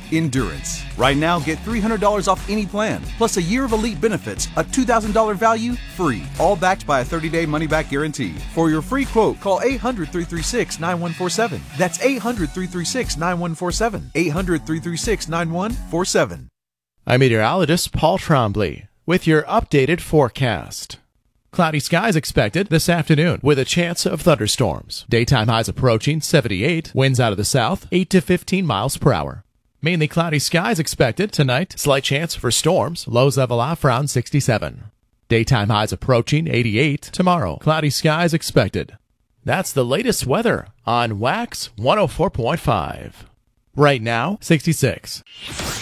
Endurance. Right now, get $300 off any plan, plus a year of elite benefits, a $2,000 value, free. All backed by a 30-day money-back guarantee. For your free quote, call 800-336-9147. That's 800-336-9147. 800-336-9147. I'm meteorologist Paul Trombley with your updated forecast. Cloudy skies expected this afternoon with a chance of thunderstorms. Daytime highs approaching 78, winds out of the south 8 to 15 miles per hour. Mainly cloudy skies expected tonight, slight chance for storms, lows level off around 67. Daytime highs approaching 88 tomorrow. Cloudy skies expected. That's the latest weather on Wax 104.5. Right now, 66.